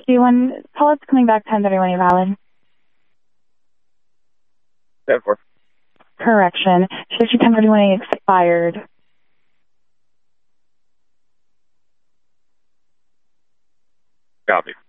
1051, call it's coming back 1031 valid. 10-4. Correction. Safety 1031 expired. Copy.